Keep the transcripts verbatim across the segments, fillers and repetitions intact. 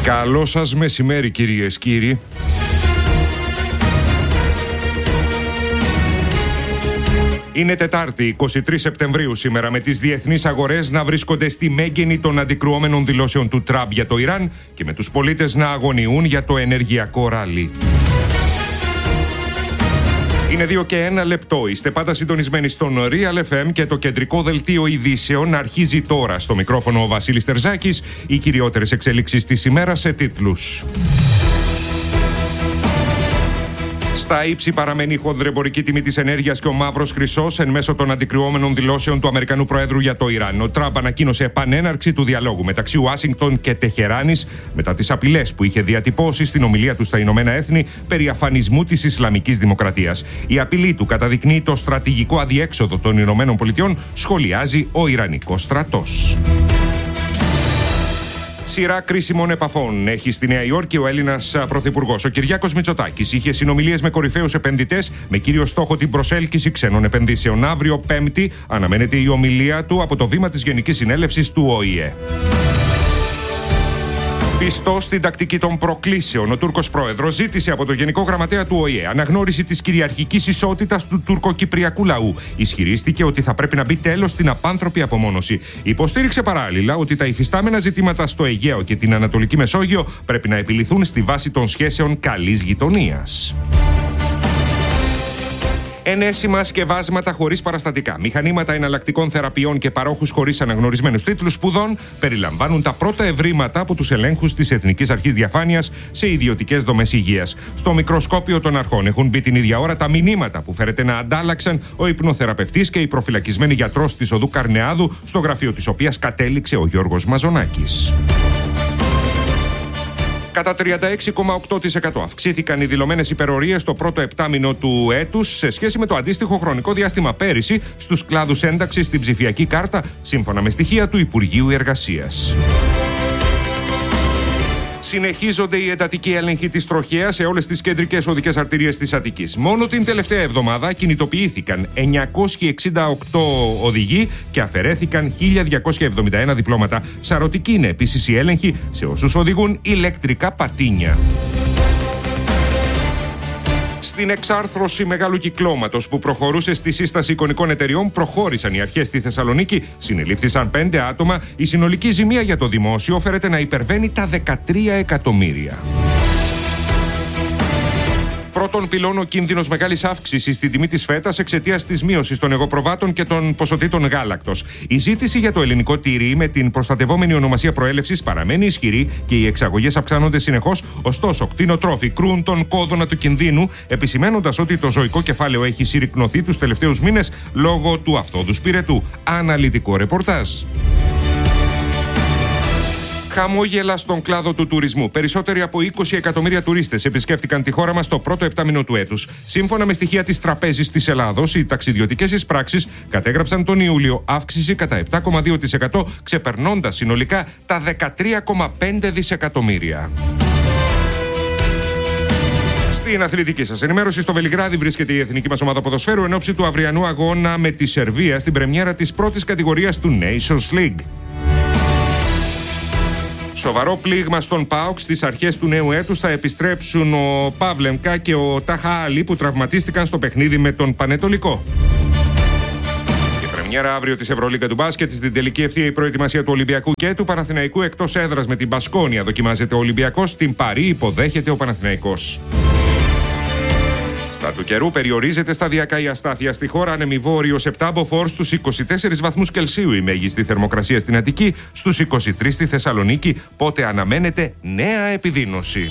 Καλό σας μεσημέρι, κυρίες, κύριοι. Είναι Τετάρτη, εικοστή τρίτη Σεπτεμβρίου σήμερα, με τις διεθνείς αγορές να βρίσκονται στη μέγενη των αντικρουόμενων δηλώσεων του Τραμπ για το Ιράν και με τους πολίτες να αγωνιούν για το ενεργειακό ράλι. Είναι δύο και ένα λεπτό. Είστε πάντα συντονισμένοι στον Real εφ εμ και το κεντρικό δελτίο ειδήσεων αρχίζει τώρα. Στο μικρόφωνο ο Βασίλης Τερζάκης. Οι κυριότερες εξελίξεις της ημέρας σε τίτλους. Στα ύψη παραμένει η χονδρεμπορική τιμή της ενέργειας και ο μαύρος χρυσός εν μέσω των αντικρουόμενων δηλώσεων του Αμερικανού Προέδρου για το Ιράν. Ο Τραμπ ανακοίνωσε επανέναρξη του διαλόγου μεταξύ Ουάσιγκτον και Τεχεράνης μετά τις απειλές που είχε διατυπώσει στην ομιλία του στα Ηνωμένα Έθνη περί αφανισμού της Ισλαμικής Δημοκρατίας. Η απειλή του καταδεικνύει το στρατηγικό αδιέξοδο των Ηνωμένων Πολιτειών, σχολιάζει ο Ιρανικός στρατός. Σειρά κρίσιμων επαφών έχει στη Νέα Υόρκη ο Έλληνας Πρωθυπουργός. Ο Κυριάκος Μητσοτάκης είχε συνομιλίες με κορυφαίους επενδυτές με κύριο στόχο την προσέλκυση ξένων επενδύσεων. Αύριο Πέμπτη αναμένεται η ομιλία του από το βήμα της Γενικής Συνέλευσης του Ο Η Ε. Πιστός στην τακτική των προκλήσεων, ο Τούρκος πρόεδρος ζήτησε από το Γενικό Γραμματέα του Ο Η Ε αναγνώριση της κυριαρχικής ισότητας του τουρκοκυπριακού λαού. Ισχυρίστηκε ότι θα πρέπει να μπει τέλος στην απάνθρωπη απομόνωση. Υποστήριξε παράλληλα ότι τα υφιστάμενα ζητήματα στο Αιγαίο και την Ανατολική Μεσόγειο πρέπει να επιληθούν στη βάση των σχέσεων καλής γειτονίας. Ενέσιμα σκευάσματα χωρίς παραστατικά, μηχανήματα εναλλακτικών θεραπείων και παρόχους χωρίς αναγνωρισμένους τίτλους σπουδών περιλαμβάνουν τα πρώτα ευρήματα από τους ελέγχους της Εθνικής Αρχής Διαφάνειας σε ιδιωτικές δομές υγείας. Στο μικροσκόπιο των αρχών έχουν μπει την ίδια ώρα τα μηνύματα που φέρεται να αντάλλαξαν ο υπνοθεραπευτής και η προφυλακισμένη γιατρός της οδού Καρνεάδου, στο γραφείο της οποίας κατέληξε ο Γιώργος Μαζονάκης. Κατά τριάντα έξι κόμμα οκτώ τοις εκατό αυξήθηκαν οι δηλωμένες υπερορίες το πρώτο επτάμηνο του έτους σε σχέση με το αντίστοιχο χρονικό διάστημα πέρυσι στους κλάδους ένταξης στην ψηφιακή κάρτα, σύμφωνα με στοιχεία του Υπουργείου Εργασίας. Συνεχίζονται οι εντατικοί έλεγχοι της τροχέας σε όλες τις κεντρικές οδικές αρτηρίες της Αττικής. Μόνο την τελευταία εβδομάδα κινητοποιήθηκαν εννιακόσιοι εξήντα οκτώ οδηγοί και αφαιρέθηκαν χίλια διακόσια εβδομήντα ένα διπλώματα. Σαρωτική είναι επίσης η έλεγχη σε όσους οδηγούν ηλεκτρικά πατίνια. Στην εξάρθρωση μεγάλου κυκλώματος που προχωρούσε στη σύσταση εικονικών εταιριών, προχώρησαν οι αρχές στη Θεσσαλονίκη. Συνελήφθησαν πέντε άτομα. Η συνολική ζημία για το δημόσιο φέρεται να υπερβαίνει τα δεκατρία εκατομμύρια. Πρώτον πυλών ο κίνδυνος μεγάλης αύξησης στην τιμή της φέτας εξαιτίας της μείωσης των εγωπροβάτων και των ποσοτήτων γάλακτος. Η ζήτηση για το ελληνικό τυρί με την προστατευόμενη ονομασία προέλευσης παραμένει ισχυρή και οι εξαγωγές αυξάνονται συνεχώς. Ωστόσο, κτηνοτρόφοι κρούν τον κόδωνα του κινδύνου, επισημένοντας ότι το ζωικό κεφάλαιο έχει συρρικνωθεί τους τελευταίους μήνες λόγω του αυθόδους πυρετού. Αναλυτικό ρεπορτάζ. Χαμόγελα στον κλάδο του τουρισμού. Περισσότεροι από είκοσι εκατομμύρια τουρίστες επισκέφτηκαν τη χώρα μας το πρώτο επτάμηνο του έτους. Σύμφωνα με στοιχεία της Τραπέζης της Ελλάδος, οι ταξιδιωτικές εισπράξεις κατέγραψαν τον Ιούλιο αύξηση κατά επτά κόμμα δύο τοις εκατό, ξεπερνώντας συνολικά τα δεκατρία κόμμα πέντε δισεκατομμύρια. Στην αθλητική σας ενημέρωση, στο Βελιγράδι βρίσκεται η εθνική μας ομάδα ποδοσφαίρου εν ώψη του αυριανού αγώνα με τη Σερβία στην πρεμιέρα της πρώτης κατηγορίας του Nations League. Σοβαρό πλήγμα στον ΠΑΟΚ. Στις αρχές του νέου έτους θα επιστρέψουν ο Παύλεμκα και ο Τάχα Άλλη που τραυματίστηκαν στο παιχνίδι με τον Πανετολικό. Και πρεμιέρα αύριο της Ευρωλίγκα του μπάσκετ. Στην τελική ευθεία η προετοιμασία του Ολυμπιακού και του Παναθηναϊκού εκτός έδρας με την Μπασκόνια. Δοκιμάζεται ο Ολυμπιακός, στην Παρί υποδέχεται ο Παναθηναϊκός. Στα του καιρού περιορίζεται σταδιακά η αστάθεια στη χώρα. Ανεμιβόρειος επτά μποφόρ στους είκοσι τέσσερις βαθμούς Κελσίου η μέγιστη θερμοκρασία στην Αττική, στους είκοσι τρεις στη Θεσσαλονίκη, πότε αναμένεται νέα επιδείνωση.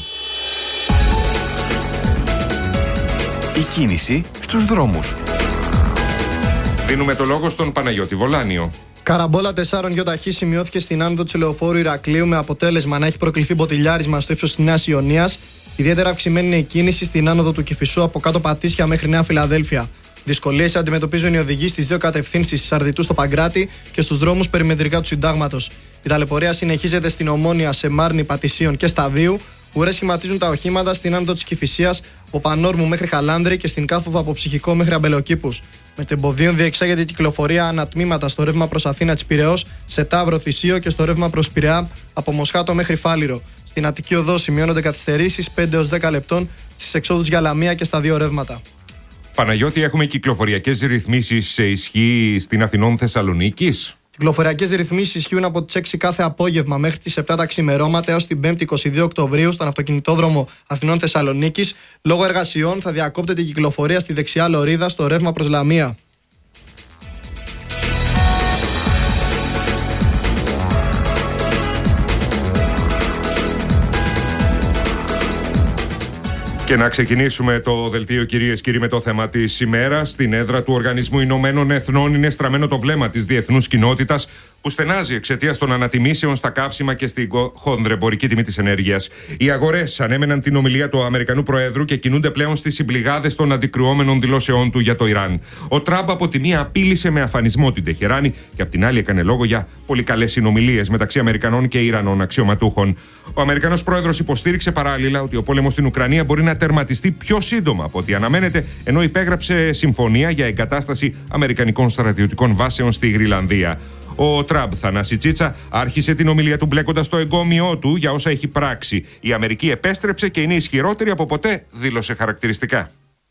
Η κίνηση στους δρόμους. Δίνουμε το λόγο στον Παναγιώτη Βολάνιο. Καραμπόλα τεσσάρων γιοταχή σημειώθηκε στην άνοδο του λεωφόρου Ηρακλείου με αποτέλεσμα να έχει προκληθεί μποτιλιάρισμα στο ύψος της Νέας Ιωνίας. Ιδιαίτερα αυξημένη είναι η κίνηση στην άνοδο του Κηφισού από κάτω Πατήσια μέχρι Νέα Φιλαδέλφια. Δυσκολίες αντιμετωπίζουν οι οδηγοί στις δύο κατευθύνσεις Σαρδιτού στο Παγκράτη και στους δρόμους περιμετρικά του Συντάγματος. Η ταλαιπωρία συνεχίζεται στην Ομόνια, σε Μάρνη, Πατησίων και Σταδίου. Ουρές σχηματίζουν τα οχήματα στην άνοδο της Κηφισίας από Πανόρμου μέχρι Χαλάνδρη και στην Κάφοβα από Ψυχικό μέχρι Αμπελοκήπους. Με τεμποδίων διεξάγεται η κυκλοφορία ανατμήματα στο ρεύμα προς Αθήνα της Πειραιώς, σε Ταύρο Θησίο και στο ρεύμα προς Πειραιά από Μοσχάτο μέχρι Φάληρο. Στην Αττική Οδό σημειώνονται καθυστερήσεις πέντε έως δέκα λεπτών στις εξόδους για Λαμία και στα δύο ρεύματα. Παναγιώτη, έχουμε κυκλοφοριακές ρυθμίσεις σε ισχύ στην Αθηνών Θεσσαλονίκης? Κυκλοφοριακές ρυθμίσεις ισχύουν από τις έξι κάθε απόγευμα μέχρι τις επτά τα ξημερώματα έως την πέμπτη είκοσι δύο Οκτωβρίου στον αυτοκινητόδρομο Αθηνών Θεσσαλονίκης. Λόγω εργασιών θα διακόπτεται η κυκλοφορία στη δεξιά λωρίδα στο ρεύμα προς Λαμία. Και να ξεκινήσουμε το δελτίο, κυρίες και κύριοι, με το θέμα της ημέρας. Στην έδρα του Οργανισμού Ηνωμένων Εθνών είναι στραμμένο το βλέμμα της διεθνούς κοινότητας, που στενάζει εξαιτίας των ανατιμήσεων στα καύσιμα και στην χονδρεμπορική τιμή της ενέργειας. Οι αγορές ανέμεναν την ομιλία του Αμερικανού Προέδρου και κινούνται πλέον στις συμπληγάδες των αντικρουόμενων δηλώσεών του για το Ιράν. Ο Τραμπ από τη μία απείλησε με αφανισμό την Τεχεράνη και από την άλλη έκανε λόγο για πολύ καλές συνομιλίες μεταξύ Αμερικανών και Ιρανών αξιωματούχων. Ο Αμερικανός Πρόεδρος υποστήριξε παράλληλα ότι ο πόλεμος στην Ουκρανία μπορεί να τερματιστεί πιο σύντομα από ό,τι αναμένεται, ενώ υπέγραψε συμφωνία για εγκατάσταση αμερικανικών στρατιωτικών βάσεων στη Γρυλανδία. Ο Τραμπ, Θανάση Τσίτσα, άρχισε την ομιλία του μπλέκοντας το εγκόμιό του για όσα έχει πράξει. Η Αμερική επέστρεψε και είναι ισχυρότερη από ποτέ, δήλωσε χαρακτηριστικά.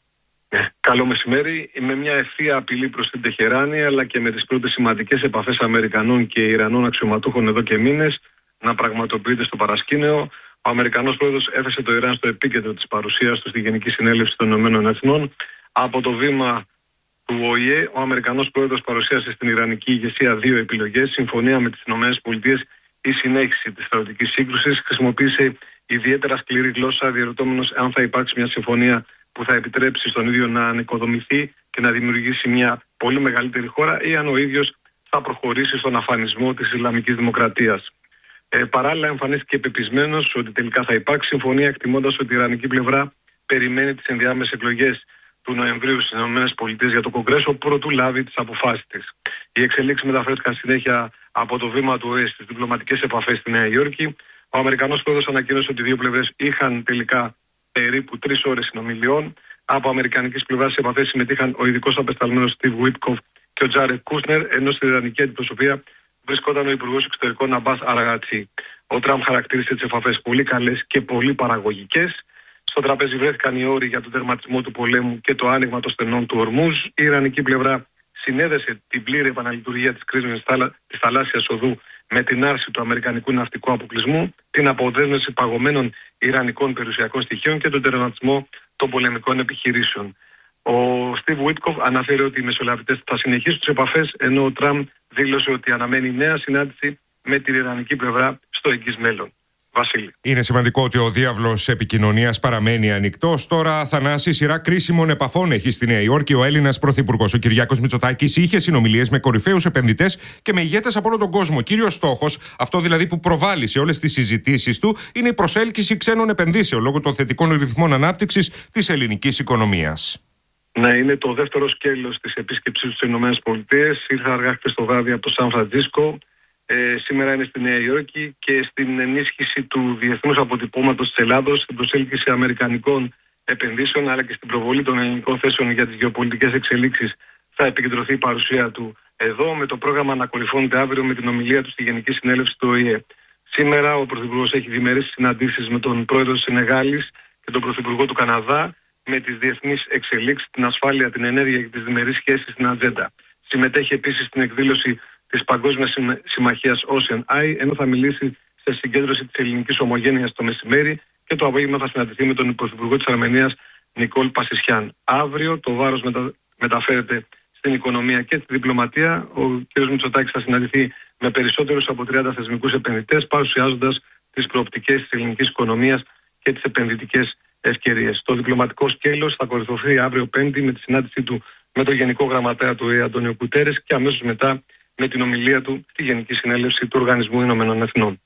Ε, καλό μεσημέρι. Με μια ευθεία απειλή προς την Τεχεράνη, αλλά και με τις πρώτες σημαντικές επαφές Αμερικανών και Ιρανών αξιωματούχων εδώ και μήνες να πραγματοποιείται στο παρασκήνιο, ο Αμερικανός Πρόεδρος έθεσε το Ιράν στο επίκεντρο της παρουσίας του στη Γενική Συνέλευση των Ηνωμένων Εθνών. Από το βήμα του Ο Η Ε, ο Αμερικανός Πρόεδρος παρουσίασε στην Ιρανική ηγεσία δύο επιλογές: συμφωνία με τις ΗΠΑ ή συνέχιση της στρατιωτικής σύγκρουσης. Χρησιμοποίησε ιδιαίτερα σκληρή γλώσσα, διερωτώμενος αν θα υπάρξει μια συμφωνία που θα επιτρέψει στον ίδιο να ανοικοδομηθεί και να δημιουργήσει μια πολύ μεγαλύτερη χώρα, ή αν ο ίδιος θα προχωρήσει στον αφανισμό της Ισλαμικής Δημοκρατίας. Ε, παράλληλα, εμφανίστηκε πεπισμένος ότι τελικά θα υπάρξει συμφωνία, εκτιμώντας ότι η Ιρανική πλευρά περιμένει τις ενδιάμεσες εκλογές του Νοεμβρίου στις ΗΠΑ για το Κογκρέσο προτού λάβει τις αποφάσεις της. Οι εξελίξεις μεταφέρθηκαν συνέχεια από το βήμα του Ο Η Ε στις διπλωματικές επαφές στη Νέα Υόρκη. Ο Αμερικανός Πρόεδρος ανακοίνωσε ότι οι δύο πλευρές είχαν τελικά περίπου τρεις ώρες συνομιλιών. Από αμερικανικής πλευράς σε επαφές συμμετείχαν ο ειδικός απεσταλμένος Steve Witkoff και ο Τζάρετ Κούσνερ, ενώ στην Ιρανική αντιπροσωπεία βρισκόταν ο Υπουργός Εξωτερικών Αμπάς Αραγατσί. Ο Τραμπ χαρακτήρισε τις επαφές πολύ καλές και πολύ παραγωγικές. Στο τραπέζι βρέθηκαν οι όροι για τον τερματισμό του πολέμου και το άνοιγμα των στενών του Ορμούζ. Η Ιρανική πλευρά συνέδεσε την πλήρη επαναλειτουργία της κρίσιμης της θαλάσσιας οδού με την άρση του αμερικανικού ναυτικού αποκλεισμού, την αποδέσμευση παγωμένων ιρανικών περιουσιακών στοιχείων και τον τερματισμό των πολεμικών επιχειρήσεων. Ο Στίβ Βίτκοφ αναφέρει ότι οι μεσολαβητές θα συνεχίσουν τις επαφές, ενώ ο Τραμπ δήλωσε ότι αναμένει νέα συνάντηση με την ιρανική πλευρά στο εγγύς μέλλον. Βασίλη. Είναι σημαντικό ότι ο διάβλος επικοινωνίας παραμένει ανοιχτός. Τώρα, Θανάση, σειρά κρίσιμων επαφών έχει στη Νέα Υόρκη ο Έλληνας Πρωθυπουργός, ο Κυριάκος Μητσοτάκης, είχε συνομιλίες με κορυφαίους επενδυτές και με ηγέτες από όλο τον κόσμο. Κύριος στόχος, αυτό δηλαδή που προβάλλει σε όλες τις συζητήσεις του, είναι η προσέλκυση ξένων επενδύσεων λόγω των θετικών ρυθμών ανάπτυξης της ελληνικής οικονομίας. Ναι, είναι το δεύτερο σκέλος της επίσκεψης στις ΗΠΑ. Ήρθε αργά χθες το βράδυ από το Σαν Φραντζίσκο. Ε, σήμερα είναι στη Νέα Υόρκη και στην ενίσχυση του διεθνούς αποτυπώματος της Ελλάδος, στην προσέλκυση αμερικανικών επενδύσεων αλλά και στην προβολή των ελληνικών θέσεων για τις γεωπολιτικές εξελίξεις θα επικεντρωθεί η παρουσία του εδώ, με το πρόγραμμα να κορυφώνεται αύριο με την ομιλία του στη Γενική Συνέλευση του Ο Η Ε. Σήμερα ο Πρωθυπουργός έχει διμερείς συναντήσεις με τον Πρόεδρο της Σενεγάλης και τον Πρωθυπουργό του Καναδά, με τις διεθνείς εξελίξεις, την ασφάλεια, την ενέργεια και τις διμερείς σχέσεις στην ατζέντα. Συμμετέχει επίσης στην εκδήλωση της Παγκόσμιας Συμμαχίας Ocean Eye, ενώ θα μιλήσει σε συγκέντρωση της ελληνικής ομογένειας το μεσημέρι και το απόγευμα θα συναντηθεί με τον Πρωθυπουργό της Αρμενίας Νικόλ Πασισιάν. Αύριο το βάρος μετα... μεταφέρεται στην οικονομία και τη διπλωματία. Ο κ. Μητσοτάκης θα συναντηθεί με περισσότερους από τριάντα θεσμικούς επενδυτές, παρουσιάζοντας τις προοπτικές της ελληνικής οικονομίας και τις επενδυτικές ευκαιρίες. Το διπλωματικό σκέλος θα κορυφωθεί αύριο Πέμπτη με τη συνάντησή του με τον Γενικό Γραμματέα του Ο Η Ε Αντώνιο Κουτέρες και αμέσως μετά με την ομιλία του στη Γενική Συνέλευση του Οργανισμού Ηνωμένων Εθνών.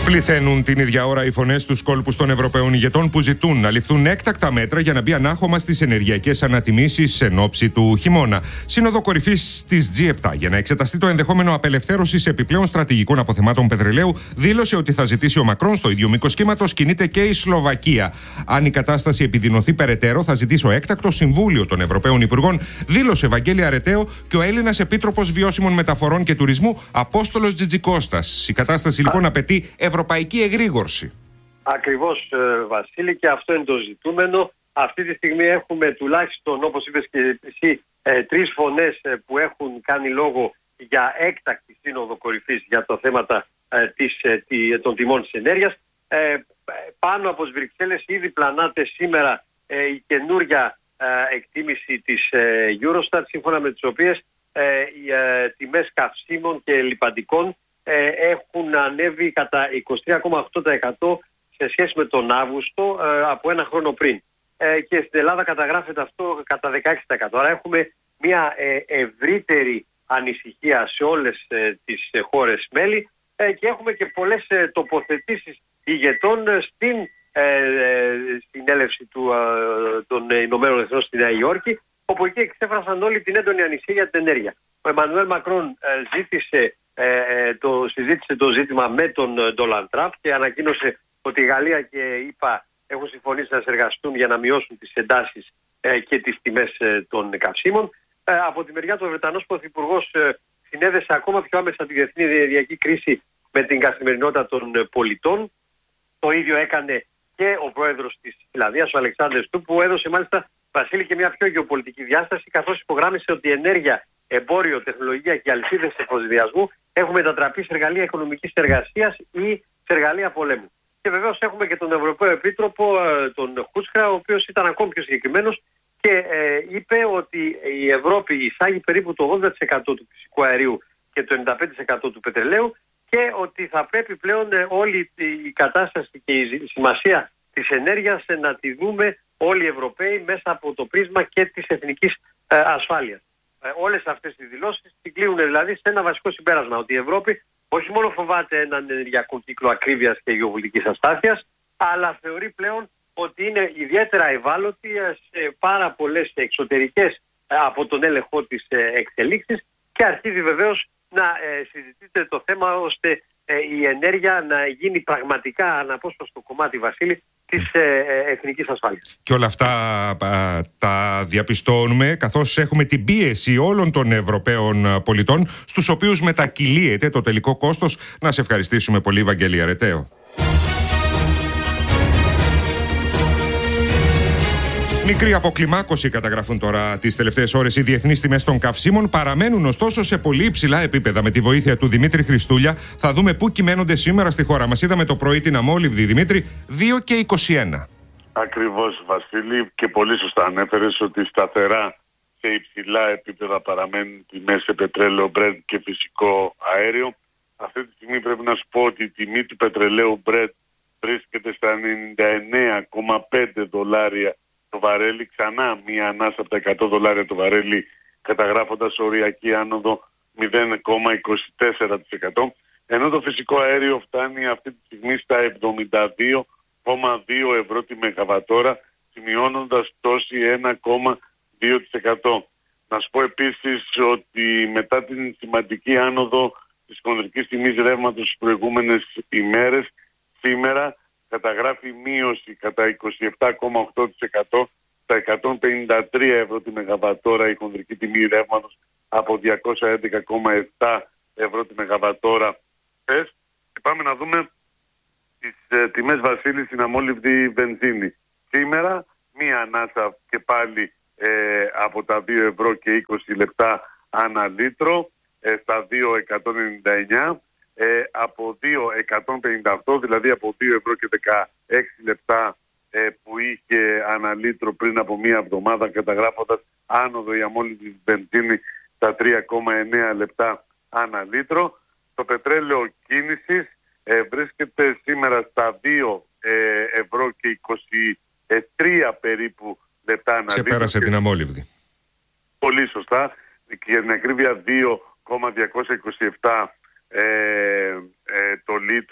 Πληθαίνουν την ίδια ώρα οι φωνές στους κόλπους των Ευρωπαίων ηγετών που ζητούν να ληφθούν έκτακτα μέτρα για να μπει ανάχωμα στις ενεργειακές ανατιμήσεις εν ώψη του χειμώνα. Σύνοδο κορυφής της τζι επτά για να εξεταστεί το ενδεχόμενο απελευθέρωσης επιπλέον στρατηγικών αποθεμάτων πετρελαίου, δήλωσε ότι θα ζητήσει ο Μακρόν. Στο ίδιο μήκος κύματος κινείται και η Σλοβακία. Αν η κατάσταση επιδεινωθεί περαιτέρω, θα ζητήσει ο έκτακτο Συμβούλιο των Ευρωπαίων Υπουργών, δήλωσε Βαγγέλη Αρεταίο και ο Έλληνας Επίτροπος Βιώσιμων Μεταφορών και Τουρισμού Απόστολος Τζιτζικώστας. Η κατάσταση λοιπόν απαιτεί ευρωπαϊκή εγρήγορση. Ακριβώς, Βασίλη, και αυτό είναι το ζητούμενο. Αυτή τη στιγμή έχουμε τουλάχιστον, όπως είπες και εσύ, ε, τρεις φωνές ε, που έχουν κάνει λόγο για έκτακτη σύνοδο κορυφής για τα θέματα ε, της, ε, τη, των τιμών της ενέργειας. Ε, πάνω από τις Βρυξέλλες ήδη πλανάται σήμερα ε, η καινούρια ε, εκτίμηση της ε, Eurostat, σύμφωνα με τις οποίες ε, οι ε, τιμές καυσίμων και λιπαντικών ε, έχουν ανέβει κατά είκοσι τρία κόμμα οκτώ τοις εκατό σε σχέση με τον Αύγουστο ε, από ένα χρόνο πριν. Ε, και στην Ελλάδα καταγράφεται αυτό κατά δεκαέξι τοις εκατό. Άρα έχουμε μια ε, ευρύτερη ανησυχία σε όλες ε, τις ε, χώρες μέλη ε, και έχουμε και πολλές ε, τοποθετήσεις ηγετών ε, στην ε, ε, συνέλευση του, ε, των Ηνωμένων Εθνών στη Νέα Υόρκη, όπου εκεί εξέφρασαν όλοι την έντονη ανησυχία για την ενέργεια. Ο Εμμανουέλ Μακρόν ε, ζήτησε, ε, το, συζήτησε το ζήτημα με τον Ντόναλντ Τραμπ και ανακοίνωσε ότι η Γαλλία και η ΗΠΑ έχουν συμφωνήσει να συνεργαστούν για να μειώσουν τις εντάσεις ε, και τις τιμές ε, των καυσίμων. Ε, από τη μεριά του, ο Βρετανός Πρωθυπουργός ε, συνέδεσε ακόμα πιο άμεσα τη διεθνή ενεργειακή κρίση με την καθημερινότητα των ε, πολιτών. Το ίδιο έκανε και ο πρόεδρος της Φιλανδίας, ο Αλεξάνδερ Στουμπ, που έδωσε μάλιστα, Βασίλη, και μια πιο γεωπολιτική διάσταση, καθώς υπογράμμισε ότι η ενέργεια, εμπόριο, τεχνολογία και αλυσίδες εφοδιασμού έχουν μετατραπεί σε εργαλεία οικονομικής εργασίας ή σε εργαλεία πολέμου. Και βεβαίως έχουμε και τον Ευρωπαίο Επίτροπο, τον Χούτσχρα, ο οποίος ήταν ακόμη πιο συγκεκριμένος και ε, είπε ότι η Ευρώπη εισάγει περίπου το ογδόντα τοις εκατό του φυσικού αερίου και το ενενήντα πέντε τοις εκατό του πετρελαίου και ότι θα πρέπει πλέον ε, όλη η κατάσταση και η σημασία της ενέργειας ε, να τη δούμε όλοι οι Ευρωπαίοι μέσα από το πρίσμα και της εθνικής ε, ασφάλειας. Ε, όλες αυτές οι δηλώσεις συγκλίνουν δηλαδή σε ένα βασικό συμπέρασμα, ότι η Ευρώπη όχι μόνο φοβάται έναν ενεργειακό κύκλο ακρίβειας και γεωπολιτικής αστάθειας, αλλά θεωρεί πλέον ότι είναι ιδιαίτερα ευάλωτη σε πάρα πολλές εξωτερικές από τον έλεγχό της εξελίξεις και αρχίζει βεβαίως να συζητείται το θέμα ώστε η ενέργεια να γίνει πραγματικά αναπόσπαστο κομμάτι, Βασίλη, της εθνικής ασφάλειας. Και όλα αυτά α, τα διαπιστώνουμε καθώς έχουμε την πίεση όλων των Ευρωπαίων πολιτών, στους οποίους μετακυλίεται το τελικό κόστος. Να σε ευχαριστήσουμε πολύ, Βαγγέλη Αρεταίο. Μικρή αποκλιμάκωση καταγραφούν τώρα τις τελευταίες ώρες οι διεθνείς τιμές των καυσίμων. Παραμένουν ωστόσο σε πολύ υψηλά επίπεδα. Με τη βοήθεια του Δημήτρη Χριστούλια θα δούμε πού κυμαίνονται σήμερα στη χώρα μας. Είδαμε το πρωί την αμόλυβδη, Δημήτρη, δύο και είκοσι ένα. Ακριβώς, Βασίλη, και πολύ σωστά ανέφερες ότι σταθερά σε υψηλά επίπεδα παραμένουν τιμές σε πετρέλαιο, Brent και φυσικό αέριο. Αυτή τη στιγμή πρέπει να σου πω ότι η τιμή του πετρελαίου Brent βρίσκεται στα ενενήντα εννέα κόμμα πέντε δολάρια το βαρέλι, ξανά μία ανάσα από τα εκατό δολάρια το βαρέλι, καταγράφοντας οριακή άνοδο μηδέν κόμμα είκοσι τέσσερα τοις εκατό, ενώ το φυσικό αέριο φτάνει αυτή τη στιγμή στα εβδομήντα δύο κόμμα δύο ευρώ τη μεγαβατόρα, σημειώνοντας πτώση ένα κόμμα δύο τοις εκατό. Να σου πω επίσης ότι μετά την σημαντική άνοδο της χονδρικής τιμής ρεύματος στις προηγούμενες ημέρες, σήμερα καταγράφει μείωση κατά είκοσι επτά κόμμα οκτώ τοις εκατό στα εκατόν πενήντα τρία ευρώ τη μεγαβατόρα η χονδρική τιμή ρεύματος από διακόσια έντεκα κόμμα επτά ευρώ τη μεγαβατόρα χθες. Και πάμε να δούμε τις ε, τιμές, Βασίλη, στην αμόλυβδη βενζίνη. Σήμερα μία ανάσα και πάλι ε, από τα δύο ευρώ και είκοσι λεπτά ανά λίτρο ε, στα δύο εκατόν ενενήντα εννέα. Ε, από δύο εκατόν πενήντα οκτώ, δηλαδή από δύο ευρώ και δεκαέξι λεπτά ε, που είχε ανά λίτρο πριν από μία εβδομάδα, καταγράφοντας άνοδο η αμόλυβδη βενζίνη στα τρία κόμμα εννέα λεπτά ανά λίτρο. Το πετρέλαιο κίνησης ε, βρίσκεται σήμερα στα δύο ευρώ και είκοσι τρία περίπου λεπτά ανά λίτρο. Ξεπέρασε την αμόλυβδη. Πολύ σωστά. Και για την ακρίβεια δύο κόμμα διακόσια είκοσι επτά Ε, ε, το λίτρο.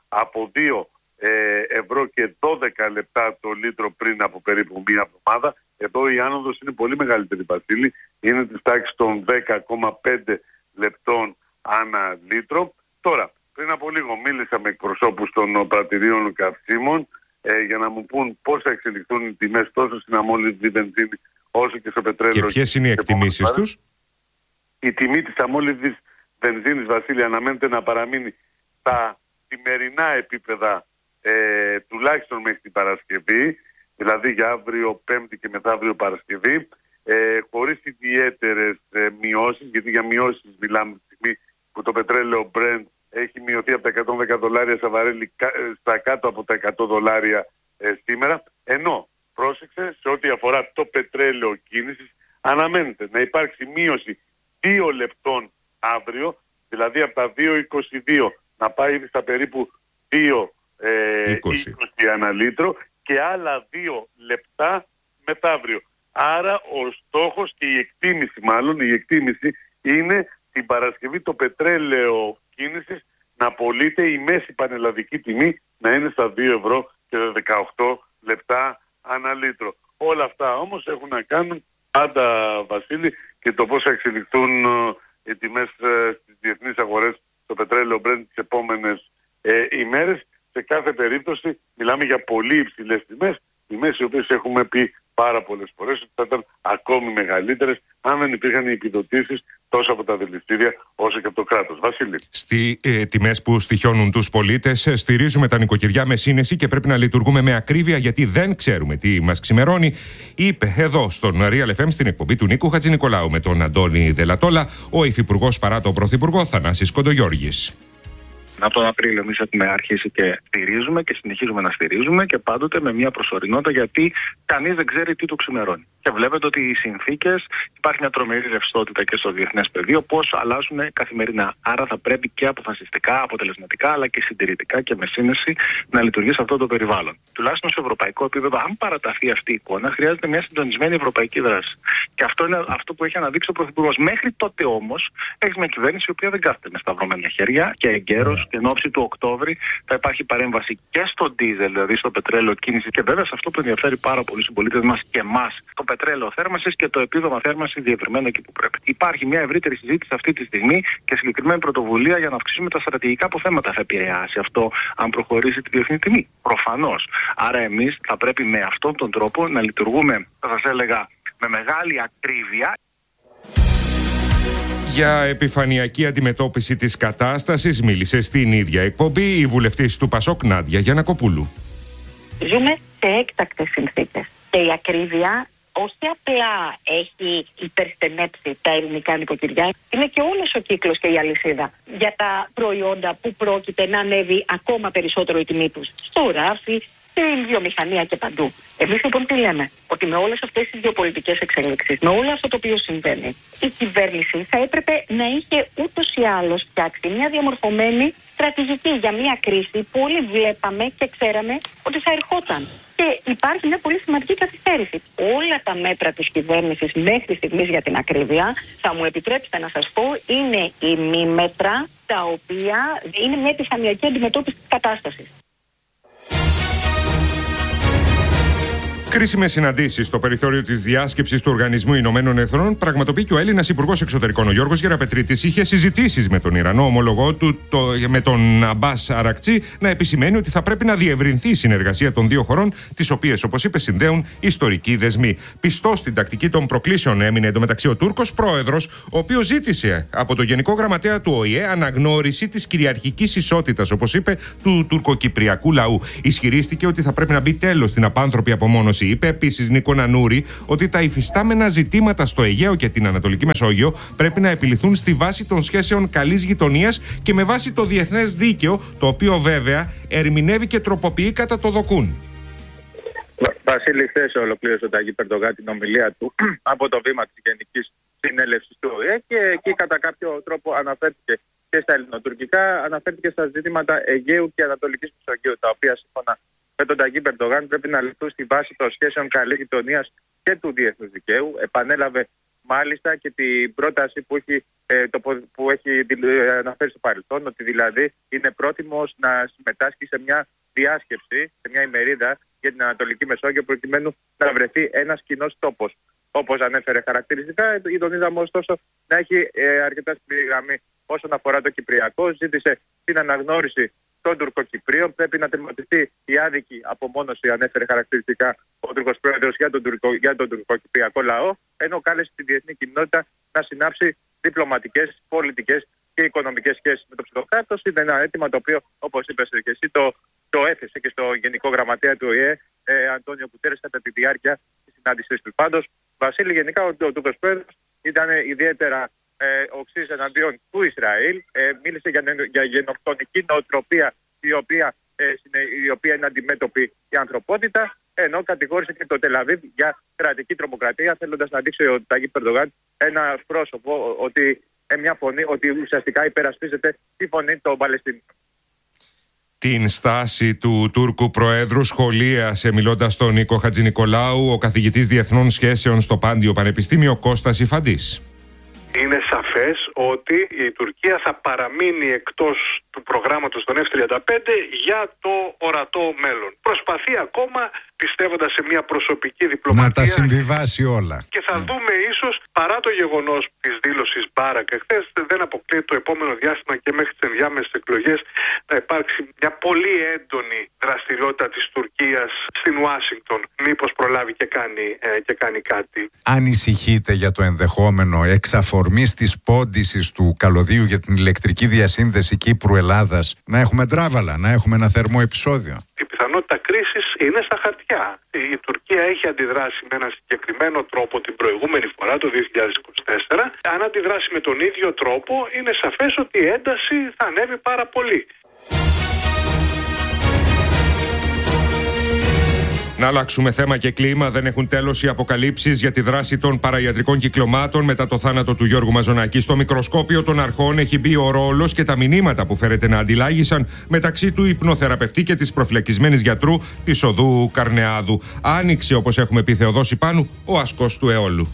από δύο ευρώ και δώδεκα λεπτά το λίτρο πριν από περίπου μία εβδομάδα. Εδώ η άνοδος είναι πολύ μεγαλύτερη, Βασίλη. Είναι της τάξης των δέκα κόμμα πέντε λεπτών ανά λίτρο. Τώρα, πριν από λίγο μίλησα με εκπροσώπους των πρατηρίων καυσίμων ε, για να μου πούν πώς θα εξελιχθούν οι τιμές τόσο στην αμόλυβδη βενζίνη όσο και στο πετρέλαιο. Και ποιες είναι οι εκτιμήσεις τους? Η τιμή της αμόλυβδης βενζίνης, Βασίλη, αναμένεται να παραμείνει στα σημερινά επίπεδα ε, τουλάχιστον μέχρι την Παρασκευή, δηλαδή για αύριο Πέμπτη και μεθαύριο Παρασκευή, ε, χωρίς ιδιαίτερες ε, μειώσεις, γιατί για μειώσεις μιλάμε τη στιγμή που το πετρέλαιο Brent έχει μειωθεί από τα εκατόν δέκα δολάρια στα βαρέλι στα κάτω από τα εκατό δολάρια ε, σήμερα, ενώ πρόσεξε, σε ό,τι αφορά το πετρέλαιο κίνησης, αναμένεται να υπάρξει μείωση δύο λεπτών αύριο, δηλαδή από τα δύο είκοσι δύο να πάει στα περίπου δύο είκοσι ανά λίτρο και άλλα δύο λεπτά μεθαύριο. Άρα ο στόχος και η εκτίμηση, μάλλον η εκτίμηση είναι την Παρασκευή το πετρέλαιο κίνησης να πωλείται, η μέση πανελλαδική τιμή να είναι στα δύο ευρώ και δεκαοκτώ λεπτά ανά λίτρο. Όλα αυτά όμως έχουν να κάνουν πάντα, Βασίλη, και το πώς θα εξελιχθούν ε, οι τιμές ε, στις διεθνείς αγορές το πετρέλαιο Brent τις επόμενες ε, ημέρες. Σε κάθε περίπτωση μιλάμε για πολύ υψηλές τιμές, τιμές οι οποίες έχουμε πει πάρα πολλές φορές ότι θα ήταν ακόμη μεγαλύτερες αν δεν υπήρχαν οι επιδοτήσεις τόσο από τα δηληστήρια όσο και από το κράτος. Βασίλη. Στις ε, τιμές που στοιχιώνουν τους πολίτες, στηρίζουμε τα νοικοκυριά με σύνεση και πρέπει να λειτουργούμε με ακρίβεια γιατί δεν ξέρουμε τι μας ξημερώνει, είπε εδώ στον Real εφ εμ στην εκπομπή του Νίκου Χατζηνικολάου με τον Αντώνη Δελατόλα ο υφυπουργός παρά τον πρωθυπουργό Θανάσης Κοντογιώργης. Από τον Απρίλιο εμείς έχουμε αρχίσει και στηρίζουμε και συνεχίζουμε να στηρίζουμε και πάντοτε με μια προσωρινότητα γιατί κανείς δεν ξέρει τι του ξημερώνει. Και βλέπετε ότι οι συνθήκες, υπάρχει μια τρομερή ρευστότητα και στο διεθνές πεδίο, πώς αλλάζουν καθημερινά. Άρα θα πρέπει και αποφασιστικά, αποτελεσματικά, αλλά και συντηρητικά και με σύνεση να λειτουργεί σε αυτό το περιβάλλον. Τουλάχιστον σε ευρωπαϊκό επίπεδο, αν παραταθεί αυτή η εικόνα, χρειάζεται μια συντονισμένη ευρωπαϊκή δράση. Και αυτό είναι αυτό που έχει αναδείξει ο Πρωθυπουργός. Μέχρι τότε όμως έχει μια κυβέρνηση η οποία δεν κάθεται με σταυρωμένα χέρια και εγκαίρως και εν ώψη του Οκτώβρη θα υπάρχει παρέμβαση και στο ντίζελ, δηλαδή στο πετρέλαιο κίνηση και βέβαια σε αυτό που ενδιαφέρει πάρα πολλούς συμπολίτες μας και εμάς, το πετρέλαιο θέρμανσης και το επίδομα θέρμανσης διευρυμένο εκεί που πρέπει. Υπάρχει μια ευρύτερη συζήτηση αυτή τη στιγμή και συγκεκριμένη πρωτοβουλία για να αυξήσουμε τα στρατηγικά αποθέματα. Θα επηρεάσει αυτό αν προχωρήσει τη διεθνή τιμή? Προφανώς. Άρα εμείς θα πρέπει με αυτόν τον τρόπο να λειτουργούμε, θα σας έλεγα, με μεγάλη ακρίβεια. Για επιφανειακή αντιμετώπιση της κατάστασης μίλησε στην ίδια εκπομπή η βουλευτής του Πασόκ Νάντια Γιαννακοπούλου. Ζούμε σε έκτακτες συνθήκες και η ακρίβεια όχι απλά έχει υπερστενέψει τα ελληνικά νοικοκυριά, είναι και όλος ο κύκλος και η αλυσίδα για τα προϊόντα που πρόκειται να ανέβει ακόμα περισσότερο η τιμή τους. Στο ράφι, στην βιομηχανία και παντού. Εμείς λοιπόν τι λέμε? Ότι με όλες αυτές τις γεωπολιτικές εξελίξεις, με όλο αυτό το οποίο συμβαίνει, η κυβέρνηση θα έπρεπε να είχε ούτως ή άλλως φτιάξει μια διαμορφωμένη στρατηγική για μια κρίση που όλοι βλέπαμε και ξέραμε ότι θα ερχόταν. Και υπάρχει μια πολύ σημαντική καθυστέρηση. Όλα τα μέτρα της κυβέρνησης μέχρι στιγμής για την ακρίβεια, θα μου επιτρέψετε να σας πω, είναι ημίμετρα τα οποία είναι μια επιφανειακή αντιμετώπιση της κατάστασης. Κρίσιμες συναντήσεις στο περιθώριο της διάσκεψης του Οργανισμού Ηνωμένων Εθνών πραγματοποιεί και ο Έλληνας Υπουργός Εξωτερικών, ο Γιώργος Γεραπετρίτης. Είχε συζητήσεις με τον Ιρανό ομολογό του, το, με τον Αμπάς Αρακτσί, να επισημαίνει ότι θα πρέπει να διευρυνθεί η συνεργασία των δύο χωρών, τις οποίες, όπως είπε, συνδέουν ιστορικοί δεσμοί. Πιστός στην τακτική των προκλήσεων έμεινε εντωμεταξύ ο Τούρκος πρόεδρος, ο οποίος ζήτησε από τον Γενικό Γραμματέα του Ο Η Ε αναγνώριση της κυριαρχικής ισότητας, όπως είπε, του τουρκοκυπριακού λαού. Ισχυρίστηκε ότι θα πρέπει να μπει τέλος στην απάνθρωπη απομόνωση. Είπε επίσης Νίκο Νανούρη ότι τα υφιστάμενα ζητήματα στο Αιγαίο και την Ανατολική Μεσόγειο πρέπει να επιληθούν στη βάση των σχέσεων καλής γειτονίας και με βάση το διεθνές δίκαιο, το οποίο βέβαια ερμηνεύει και τροποποιεί κατά το δοκούν. Βασίλη, χθες ολοκλήρωσε ο Ταγί Περντογάν την ομιλία του από το βήμα της Γενικής Συνέλευσης του Ο Η Ε και εκεί κατά κάποιο τρόπο αναφέρθηκε και στα ελληνοτουρκικά, αναφέρθηκε στα ζητήματα Αιγαίου και Ανατολικής Μεσογείου, τα οποία σύμφωνα με τον Ταγί Περντογάν πρέπει να λυθούν στη βάση των σχέσεων καλής γειτονίας και του διεθνούς δικαίου. Επανέλαβε μάλιστα και την πρόταση που έχει, ε, το, που έχει ε, αναφέρει στο παρελθόν, ότι δηλαδή είναι πρόθυμος να συμμετάσχει σε μια διάσκεψη, σε μια ημερίδα για την Ανατολική Μεσόγειο, προκειμένου να βρεθεί ένας κοινός τόπος. Όπως ανέφερε χαρακτηριστικά, τον είδαμε ωστόσο να έχει ε, αρκετά σκληρή γραμμή όσον αφορά το Κυπριακό. Ζήτησε την αναγνώριση των Τουρκοκυπρίων. Πρέπει να τερματιστεί η άδικη απομόνωση, ανέφερε χαρακτηριστικά ο Τούρκος Πρόεδρος, για τον, Τουρκο, για τον Τουρκοκυπριακό λαό, ενώ κάλεσε τη διεθνή κοινότητα να συνάψει διπλωματικές, πολιτικές και οικονομικές σχέσεις με το ψευδοκράτος. Είναι ένα αίτημα το οποίο, όπως είπες και εσύ, το, το έθεσε και στο Γενικό Γραμματέα του Ο Ε Ε, ε Αντώνιο Γκουτέρες, κατά τη διάρκεια της συνάντησης του. Πάντως, Βασίλη, γενικά ο, ο Τούρκος Πρόεδρος ήταν ιδιαίτερα ε, οξύς εναντίον του Ισραήλ. Ε, μίλησε για, για γενοκτονική νοοτροπία, η οποία, ε, η οποία είναι αντιμέτωπη η ανθρωπότητα, ενώ κατηγόρησε και το Τελαβίβ για κρατική τρομοκρατία, θέλοντας να δείξει ο Ταγίπ Ερντογάν ένα πρόσωπο, ότι, ε, μια φωνή, ότι ουσιαστικά υπερασπίζεται τη φωνή των Παλαιστινίων. Την στάση του Τούρκου Προέδρου σχολίασε, μιλώντας στον Νίκο Χατζηνικολάου, ο καθηγητής Διεθνών Σχέσεων στο Πάντιο Πανεπιστήμιο Κώστας Ιφαντής. Είναι σαφές ότι η Τουρκία θα παραμείνει εκτός του προγράμματος των εφ τριάντα πέντε για το ορατό μέλλον. Προσπαθεί ακόμα, πιστεύοντας σε μια προσωπική διπλωματία, να τα συμβιβάσει όλα. Και θα mm. δούμε ίσως, παρά το γεγονός της δήλωσης Μπάρακ εχθές, δεν αποκλείεται το επόμενο διάστημα και μέχρι τις ενδιάμεσες εκλογές να υπάρξει μια πολύ έντονη δραστηριότητα της Τουρκίας στην Ουάσιγκτον. Μήπως προλάβει και κάνει, ε, και κάνει κάτι. Ανησυχείτε για το ενδεχόμενο εξαφορμής της πόντισης του καλωδίου για την ηλεκτρική διασύνδεση Κύπρου-Ελλάδας να έχουμε τράβαλα, να έχουμε ένα θερμό επεισόδιο? Η πιθανότητα κρίσης είναι στα χαρτιά. Η Τουρκία έχει αντιδράσει με έναν συγκεκριμένο τρόπο την προηγούμενη φορά, το δύο χιλιάδες είκοσι τέσσερα. Αν αντιδράσει με τον ίδιο τρόπο, είναι σαφές ότι η ένταση θα ανέβει πάρα πολύ. Να αλλάξουμε θέμα και κλίμα. Δεν έχουν τέλος οι αποκαλύψεις για τη δράση των παραϊατρικών κυκλωμάτων μετά το θάνατο του Γιώργου Μαζονάκη. Στο μικροσκόπιο των αρχών έχει μπει ο ρόλος και τα μηνύματα που φέρεται να αντιλάγησαν μεταξύ του υπνοθεραπευτή και της προφυλακισμένης γιατρού της οδού Καρνεάδου. Άνοιξε, όπως έχουμε πει, Θεοδόση Πάνου, ο ασκός του αιώλου.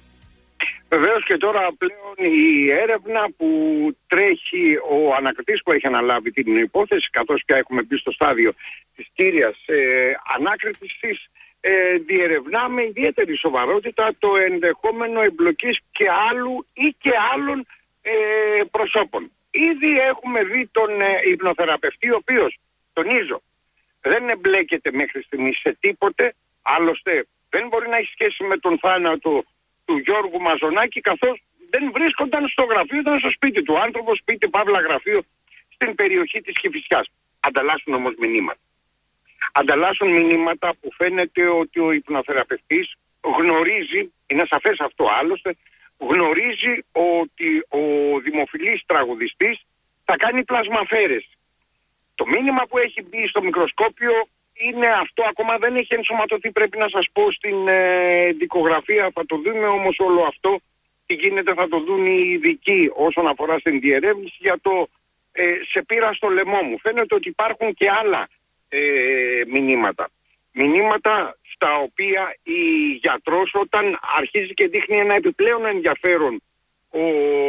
Βεβαίως και τώρα πλέον η έρευνα που τρέχει, ο ανακριτής που έχει αναλάβει την υπόθεση, καθώς και έχουμε μπει στο στάδιο της κύριας ε, ανάκριτης της, ε, διερευνά με ιδιαίτερη σοβαρότητα το ενδεχόμενο εμπλοκής και άλλου ή και άλλων ε, προσώπων. Ήδη έχουμε δει τον ε, υπνοθεραπευτή, ο οποίος, τονίζω, δεν εμπλέκεται μέχρι στιγμής σε τίποτε, άλλωστε δεν μπορεί να έχει σχέση με τον θάνατο του Γιώργου Μαζονάκη, καθώς δεν βρίσκονταν στο γραφείο, ήταν στο σπίτι του. Άνθρωπο, σπίτι, παύλα γραφείο, στην περιοχή της Κηφισιάς. Ανταλλάσσουν όμως μηνύματα. Ανταλλάσσουν μηνύματα που φαίνεται ότι ο υπνοθεραπευτής γνωρίζει, είναι σαφές αυτό άλλωστε, γνωρίζει ότι ο δημοφιλής τραγουδιστής θα κάνει πλασμαφέρες. Το μήνυμα που έχει μπει στο μικροσκόπιο είναι αυτό, ακόμα δεν έχει ενσωματωθεί, πρέπει να σας πω, στην ε, δικογραφία. Θα το δούμε όμως όλο αυτό, τι γίνεται, θα το δουν οι ειδικοί όσον αφορά στην διερεύνηση για το ε, σε πήρα στο λαιμό μου. Φαίνεται ότι υπάρχουν και άλλα ε, μηνύματα. Μηνύματα στα οποία η γιατρός, όταν αρχίζει και δείχνει ένα επιπλέον ενδιαφέρον ο,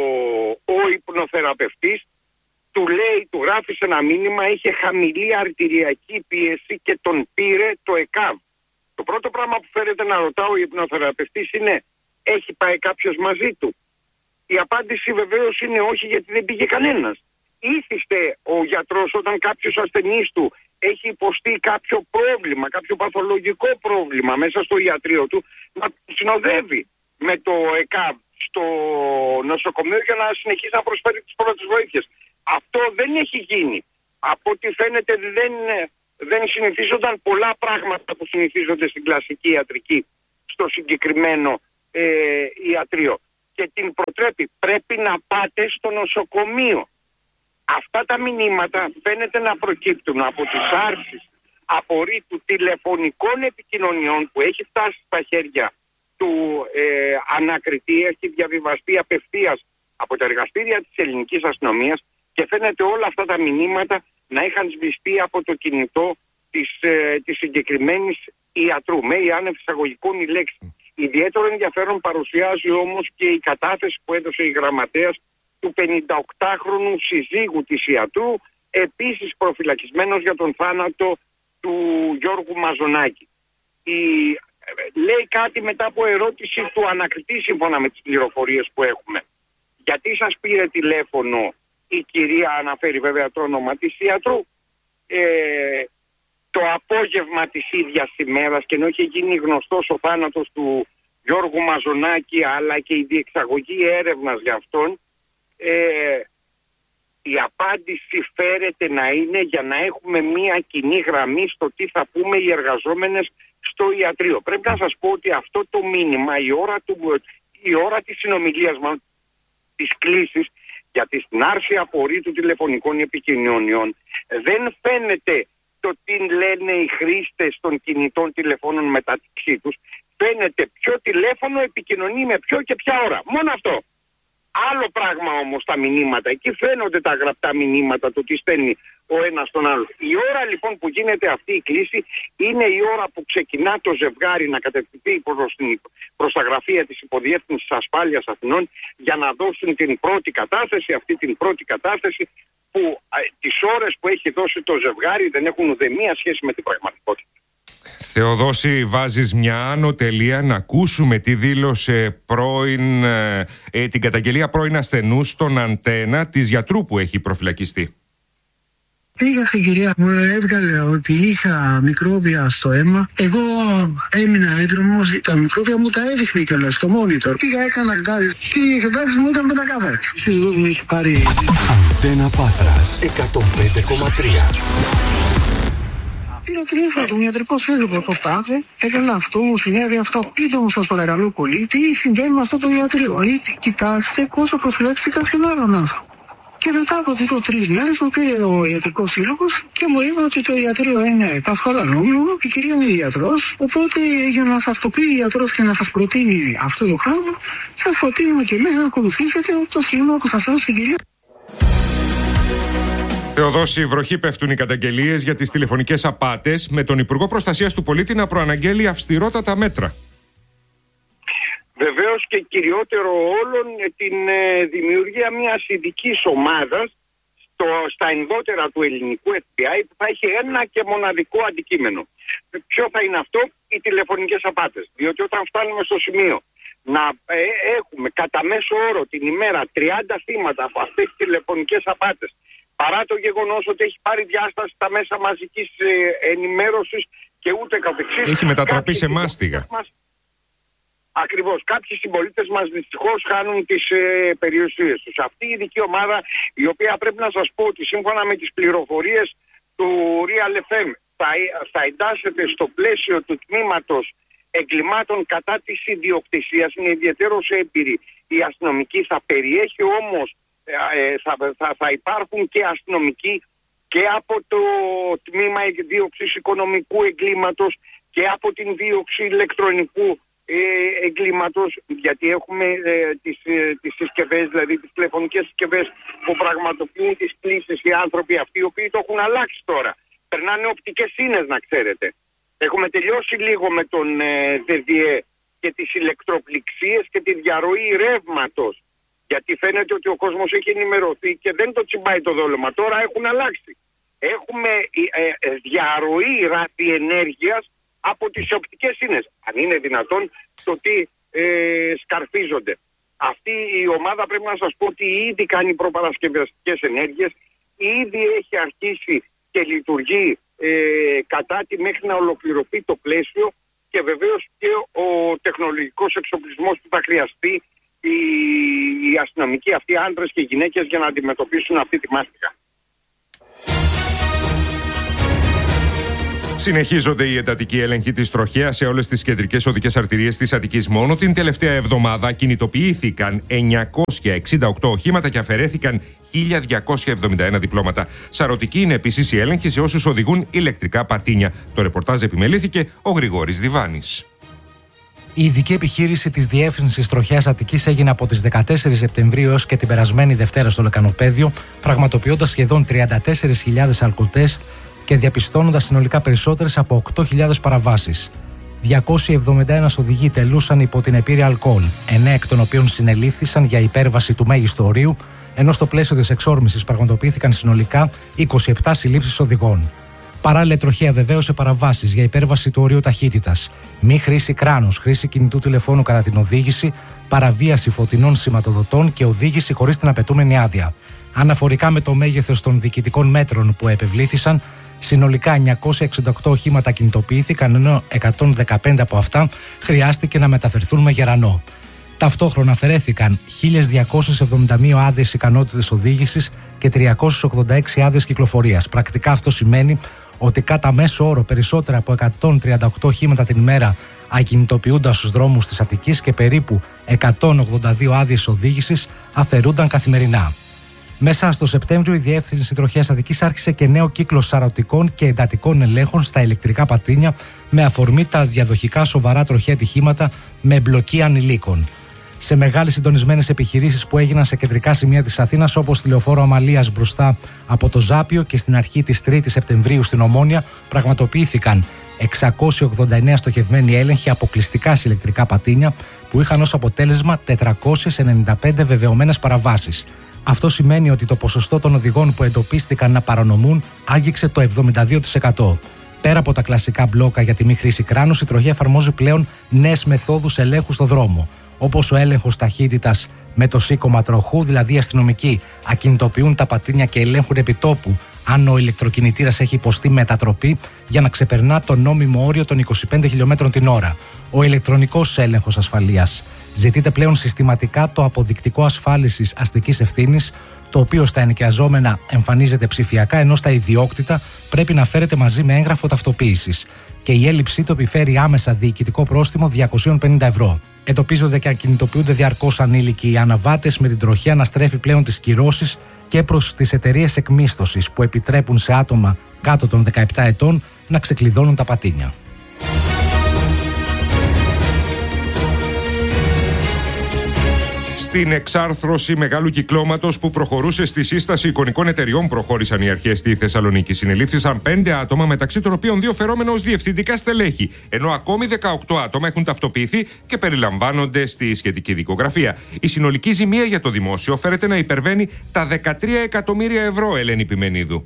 ο υπνοθεραπευτής, του λέει, του γράφει σε ένα μήνυμα, είχε χαμηλή αρτηριακή πίεση και τον πήρε το ΕΚΑΒ. Το πρώτο πράγμα που φέρεται να ρωτάω ο υπνοθεραπευτής είναι, έχει πάει κάποιος μαζί του? Η απάντηση βεβαίως είναι όχι, γιατί δεν πήγε κανένας. Ήθιστε ο γιατρός, όταν κάποιος ασθενής του έχει υποστεί κάποιο πρόβλημα, κάποιο παθολογικό πρόβλημα μέσα στο ιατρείο του, να συνοδεύει με το ΕΚΑΒ στο νοσοκομείο για να συνεχίσει να προσφέρει τις πρώτες βοήθειες. Αυτό δεν έχει γίνει. Από ό,τι φαίνεται δεν, δεν συνηθίζονταν πολλά πράγματα που συνηθίζονται στην κλασική ιατρική στο συγκεκριμένο ε, ιατρείο. Και την προτρέπει, πρέπει να πάτε στο νοσοκομείο. Αυτά τα μηνύματα φαίνεται να προκύπτουν από τις άρσεις απορρίτου τηλεφωνικών επικοινωνιών που έχει φτάσει στα χέρια του ε, ανακριτή, έχει διαβιβαστεί απευθείας από τα εργαστήρια της ελληνικής αστυνομίας, και φαίνεται όλα αυτά τα μηνύματα να είχαν σβηστεί από το κινητό της, ε, της συγκεκριμένης ιατρού. Με η άνευ εισαγωγικών η λέξη. Ιδιαίτερο ενδιαφέρον παρουσιάζει όμως και η κατάθεση που έδωσε η γραμματέας του πενηνταοκτάχρονου συζύγου της ιατρού, επίσης προφυλακισμένος για τον θάνατο του Γιώργου Μαζονάκη. Η... Λέει κάτι μετά από ερώτηση του ανακριτή, σύμφωνα με τις πληροφορίες που έχουμε. Γιατί σας πήρε τηλέφωνο η κυρία, αναφέρει βέβαια το όνομα της ιατρού, ε, το απόγευμα της ίδιας ημέρας, και ενώ είχε γίνει γνωστός ο θάνατος του Γιώργου Μαζονάκη αλλά και η διεξαγωγή έρευνας για αυτόν, ε, η απάντηση φέρεται να είναι για να έχουμε μία κοινή γραμμή στο τι θα πούμε οι εργαζόμενες στο ιατρείο. Πρέπει να σας πω ότι αυτό το μήνυμα, η ώρα, του, η ώρα της συνομιλίας μας, της κλήσης, γιατί στην άρση απορρίτου τηλεφωνικών επικοινωνιών δεν φαίνεται το τι λένε οι χρήστες των κινητών τηλεφώνων μεταξύ τους. Φαίνεται ποιο τηλέφωνο επικοινωνεί με ποιο και ποια ώρα. Μόνο αυτό. Άλλο πράγμα όμως τα μηνύματα. Εκεί φαίνονται τα γραπτά μηνύματα, το τι στέλνει ο ένας τον άλλο. Η ώρα λοιπόν που γίνεται αυτή η κλήση είναι η ώρα που ξεκινά το ζευγάρι να κατευθυνθεί προς, την, προς τα γραφεία της Υποδιεύθυνσης Ασφάλειας Αθηνών για να δώσουν την πρώτη κατάθεση. Αυτή την πρώτη κατάθεση που α, τις ώρες που έχει δώσει το ζευγάρι δεν έχουν ουδέμια σχέση με την πραγματικότητα. Θεοδόση, βάζεις μια άνω τελεία να ακούσουμε τι δήλωσε πρώην, ε, ε, την καταγγελία πρώην ασθενού στον Αντένα της γιατρού που έχει προφυλακιστεί. Πήγα στην κυρία, μου έβγαλε ότι είχα μικρόβια στο αίμα. Εγώ έμεινα έντρομος, τα μικρόβια μου τα έδειχνε κιόλας στο monitor. Πήγα, έκανα κάτι και οι εξετάσεις μου ήταν πεντακάθαρες. Εδώ μου έχει πάρει. Αντένα Πάτρας εκατόν πέντε κόμμα τρία. Πήρα τηλέφωνο τον ιατρικό σύλλογο από τάδε, έκανα αυτό, μου συνέβη αυτό. Πείτε μου στο παρακαλώ πολύ, τι συμβαίνει με αυτό το ιατρείο. Λέει, κοιτάξτε πόσο προσφυλεύτηκα κάποιον άλλον άνθρωπο. Και μετά από δύο τρεις μέρες μου πήρε ο ιατρικός σύλλογος και μου είπε ότι το ιατρείο είναι καθόλου νόμιμο και η κυρία είναι ιατρός. Οπότε για να σας το πει ο ιατρός και να σας προτείνει αυτό το πράγμα, σας προτείνουμε και εμείς να ακολουθήσετε το σχήμα που σας έδωσε την κυρία. Θεοδόση, βροχή πέφτουν οι καταγγελίες για τις τηλεφωνικές απάτες, με τον Υπουργό Προστασίας του Πολίτη να προαναγγέλει αυστηρότατα μέτρα. Βεβαίως και κυριότερο όλων την ε, δημιουργία μιας ειδικής ομάδας στο, στα ενδότερα του ελληνικού εφ μπι άι που θα έχει ένα και μοναδικό αντικείμενο. Ποιο θα είναι αυτό? Οι τηλεφωνικές απάτες. Διότι όταν φτάνουμε στο σημείο να ε, έχουμε κατά μέσο όρο την ημέρα τριάντα θύματα από αυτές τις τηλεφωνικές απάτες, παρά το γεγονός ότι έχει πάρει διάσταση στα μέσα μαζικής ε, ενημέρωσης και ούτε καθεξής. Έχει μετατραπεί σε μάστιγα. Ακριβώς. Κάποιοι συμπολίτες μας δυστυχώς χάνουν τις ε, περιουσίες τους. Αυτή η ειδική ομάδα, η οποία πρέπει να σας πω ότι σύμφωνα με τις πληροφορίες του Real εφ εμ θα, θα εντάσσεται στο πλαίσιο του τμήματος εγκλημάτων κατά της ιδιοκτησίας, είναι ιδιαίτερος έμπειροι. Η αστυνομική θα περιέχει όμως, ε, θα, θα, θα υπάρχουν και αστυνομικοί και από το τμήμα δίωξης οικονομικού εγκλήματος και από την δίωξη ηλεκτρονικού εγκλήματος, γιατί έχουμε ε, τις, ε, τις συσκευές, δηλαδή τις τηλεφωνικές συσκευές που πραγματοποιούν τις κλήσεις οι άνθρωποι αυτοί, οι οποίοι το έχουν αλλάξει τώρα. Περνάνε οπτικές σύνες, να ξέρετε. Έχουμε τελειώσει λίγο με τον ε, ΔΔΕ και τις ηλεκτροπληξίες και τη διαρροή ρεύματος, γιατί φαίνεται ότι ο κόσμος έχει ενημερωθεί και δεν το τσιμπάει το δόλωμα. Τώρα έχουν αλλάξει. Έχουμε ε, ε, διαρροή ραδιενέργειας από τις οπτικές σύνες, αν είναι δυνατόν, το τι ε, σκαρφίζονται. Αυτή η ομάδα πρέπει να σας πω ότι ήδη κάνει προπαρασκευαστικές ενέργειες, ήδη έχει αρχίσει και λειτουργεί ε, κατά τη μέχρι να ολοκληρωθεί το πλαίσιο και βεβαίως και ο τεχνολογικός εξοπλισμός που θα χρειαστεί οι, οι αστυνομικοί αυτοί άντρες και γυναίκες για να αντιμετωπίσουν αυτή τη μάστιγα. Συνεχίζονται οι εντατικοί έλεγχοι της τροχέας σε όλες τις κεντρικές οδικές αρτηρίες της Αττικής. Μόνο την τελευταία εβδομάδα κινητοποιήθηκαν εννιακόσια εξήντα οκτώ οχήματα και αφαιρέθηκαν χίλια διακόσια εβδομήντα ένα διπλώματα. Σαρωτική είναι επίσης η έλεγχη σε όσους οδηγούν ηλεκτρικά πατίνια. Το ρεπορτάζ επιμελήθηκε ο Γρηγόρης Διβάνης. Η ειδική επιχείρηση της Διεύθυνσης Τροχέας Αττικής έγινε από τις δεκατέσσερις Σεπτεμβρίου έως και την περασμένη Δευτέρα στο Λεκανοπαίδιο, πραγματοποιώντας σχεδόν τριάντα τέσσερις χιλιάδες αλκοτέστ και διαπιστώνοντας συνολικά περισσότερες από οκτώ χιλιάδες παραβάσεις. διακόσιοι εβδομήντα ένα οδηγοί τελούσαν υπό την επίρρεια αλκοόλ, εννέα εκ των οποίων συνελήφθησαν για υπέρβαση του μέγιστου ορίου, ενώ στο πλαίσιο της εξόρμησης πραγματοποιήθηκαν συνολικά είκοσι επτά συλλήψεις οδηγών. Παράλληλα, η τροχέα βεβαίωσε παραβάσεις για υπέρβαση του ορίου ταχύτητας, μη χρήση κράνους, χρήση κινητού τηλεφώνου κατά την οδήγηση, παραβίαση φωτεινών σηματοδοτών και οδήγηση χωρίς την απαιτούμενη άδεια. Αναφορικά με το μέγεθος των διοικητικών μέτρων που επευλήθησαν, συνολικά εννιακόσια εξήντα οκτώ οχήματα κινητοποιήθηκαν, ενώ εκατόν δεκαπέντε από αυτά χρειάστηκε να μεταφερθούν με γερανό. Ταυτόχρονα αφαιρέθηκαν χίλιες διακόσιες εβδομήντα μία άδειες ικανότητες οδήγησης και τριακόσιες ογδόντα έξι άδειες κυκλοφορίας. Πρακτικά αυτό σημαίνει ότι κατά μέσο όρο περισσότερα από εκατόν τριάντα οκτώ οχήματα την ημέρα ακινητοποιούνταν στους δρόμους της Αττικής και περίπου εκατόν ογδόντα δύο άδειες οδήγησης αφαιρούνταν καθημερινά. Μέσα στο Σεπτέμβριο, η Διεύθυνση Τροχέας Αττικής άρχισε και νέο κύκλο σαρωτικών και εντατικών ελέγχων στα ηλεκτρικά πατίνια με αφορμή τα διαδοχικά σοβαρά τροχαία ατυχήματα με εμπλοκή ανηλίκων. Σε μεγάλες συντονισμένες επιχειρήσεις που έγιναν σε κεντρικά σημεία της Αθήνας, όπως στη Λεωφόρο Αμαλίας μπροστά από το Ζάπιο και στην αρχή της τρίτης Σεπτεμβρίου στην Ομόνια, πραγματοποιήθηκαν εξακόσιοι ογδόντα εννέα στοχευμένοι έλεγχοι αποκλειστικά σε ηλεκτρικά πατίνια, που είχαν ως αποτέλεσμα τετρακόσιες ενενήντα πέντε βεβαιωμένες παραβάσεις. Αυτό σημαίνει ότι το ποσοστό των οδηγών που εντοπίστηκαν να παρανομούν άγγιξε το εβδομήντα δύο τοις εκατό. Πέρα από τα κλασικά μπλόκα για τη μη χρήση κράνους, η τροχέα εφαρμόζει πλέον νέες μεθόδους ελέγχου στο δρόμο, όπως ο έλεγχος ταχύτητας με το σήκωμα τροχού, δηλαδή οι αστυνομικοί ακινητοποιούν τα πατίνια και ελέγχουν επιτόπου αν ο ηλεκτροκινητήρας έχει υποστεί μετατροπή για να ξεπερνά το νόμιμο όριο των είκοσι πέντε χιλιομέτρων την ώρα. Ο ηλεκτρονικός έλεγχος ασφαλείας. Ζητείται πλέον συστηματικά το αποδεικτικό ασφάλισης αστικής ευθύνης, το οποίο στα ενοικιαζόμενα εμφανίζεται ψηφιακά, ενώ στα ιδιόκτητα πρέπει να φέρεται μαζί με έγγραφο ταυτοποίησης. Και η έλλειψή του επιφέρει άμεσα διοικητικό πρόστιμο διακόσια πενήντα ευρώ. Εντοπίζονται και ακινητοποιούνται διαρκώς ανήλικοι. Οι αναβάτες με την τροχέα να στρέφει πλέον τις κυρώσεις και προς τις εταιρείες εκμίσθωσης που επιτρέπουν σε άτομα κάτω των δεκαεπτά ετών να ξεκλειδώνουν τα πατίνια. Στην εξάρθρωση μεγάλου κυκλώματος που προχωρούσε στη σύσταση εικονικών εταιριών, προχώρησαν οι αρχές στη Θεσσαλονίκη. Συνελήφθησαν πέντε άτομα, μεταξύ των οποίων δύο φερόμενα ως διευθυντικά στελέχη, ενώ ακόμη δεκαοκτώ άτομα έχουν ταυτοποιηθεί και περιλαμβάνονται στη σχετική δικογραφία. Η συνολική ζημία για το δημόσιο φέρεται να υπερβαίνει τα δεκατρία εκατομμύρια ευρώ, Ελένη Πιμενίδου.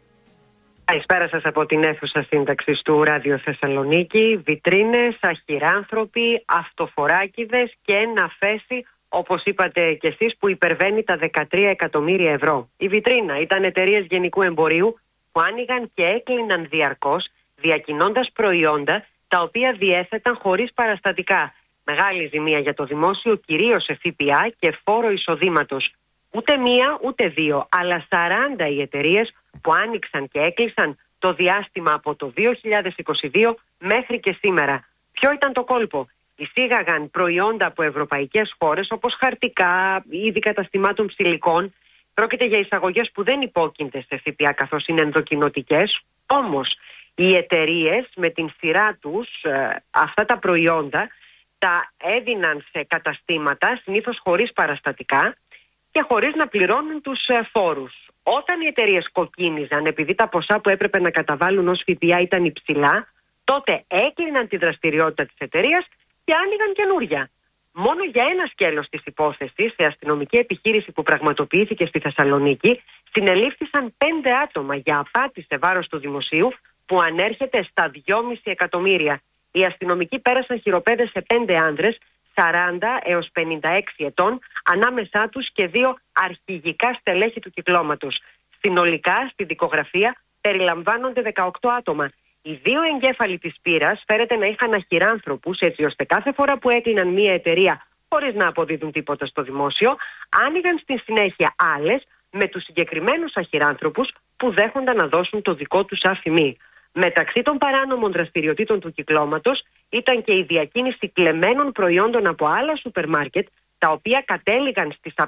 Καλησπέρα σας από την αίθουσα σύνταξης του Ράδιο Θεσσαλονίκη. Βιτρίνες, αχυράνθρωποι, αυτοφοράκηδες και ένα φέσι, όπως είπατε κι εσείς, που υπερβαίνει τα δεκατρία εκατομμύρια ευρώ. Η βιτρίνα ήταν εταιρείες γενικού εμπορίου που άνοιγαν και έκλειναν διαρκώς, διακινώντας προϊόντα τα οποία διέθεταν χωρίς παραστατικά. Μεγάλη ζημία για το δημόσιο, κυρίως σε ΦΠΑ και φόρο εισοδήματος. Ούτε μία ούτε δύο, αλλά σαράντα οι εταιρείες που άνοιξαν και έκλεισαν το διάστημα από το δύο χιλιάδες είκοσι δύο μέχρι και σήμερα. Ποιο ήταν το κόλπο? Εισήγαγαν προϊόντα από ευρωπαϊκές χώρες, όπως χαρτικά, είδη καταστημάτων ψηλικών. Πρόκειται για εισαγωγές που δεν υπόκεινται σε ΦΠΑ, καθώς είναι ενδοκινοτικές. Όμως οι εταιρείες με την σειρά τους ε, αυτά τα προϊόντα τα έδιναν σε καταστήματα, συνήθως χωρίς παραστατικά και χωρίς να πληρώνουν τους ε, φόρους. Όταν οι εταιρείες κοκκίνιζαν, επειδή τα ποσά που έπρεπε να καταβάλουν ως ΦΠΑ ήταν υψηλά, τότε έκλειναν τη δραστηριότητα της εταιρείας και άνοιγαν καινούρια. Μόνο για ένα σκέλος της υπόθεσης, σε αστυνομική επιχείρηση που πραγματοποιήθηκε στη Θεσσαλονίκη, συνελήφθησαν πέντε άτομα για απάτη σε βάρος του δημοσίου που ανέρχεται στα δυόμισι εκατομμύρια. Οι αστυνομικοί πέρασαν χειροπέδες σε πέντε άνδρες, σαράντα έως πενήντα έξι ετών, ανάμεσά τους και δύο αρχηγικά στελέχη του κυκλώματος. Συνολικά, στη δικογραφία περιλαμβάνονται δεκαοκτώ άτομα. Οι δύο εγκέφαλοι της πύρας φέρεται να είχαν αχυράνθρωπους, έτσι ώστε κάθε φορά που έκλειναν μία εταιρεία χωρίς να αποδίδουν τίποτα στο δημόσιο, άνοιγαν στη συνέχεια άλλες με τους συγκεκριμένους αχυράνθρωπους που δέχονταν να δώσουν το δικό τους αφημί. Μεταξύ των παράνομων δραστηριοτήτων του κυκλώματος ήταν και η διακίνηση κλεμμένων προϊόντων από άλλα σούπερ μάρκετ, τα οποία κατέληγαν στις